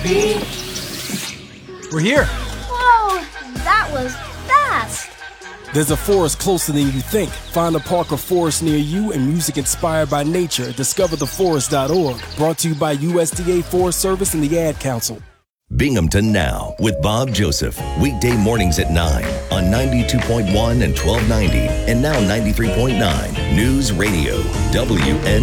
We're here. Whoa, that was fast. There's a forest closer than you think. Find a park or forest near you and music inspired by nature. DiscoverTheForest.org. Brought to you by USDA Forest Service and the Ad Council. Binghamton Now with Bob Joseph. Weekday mornings at 9 on 92.1 and 1290 and now 93.9 News Radio WN.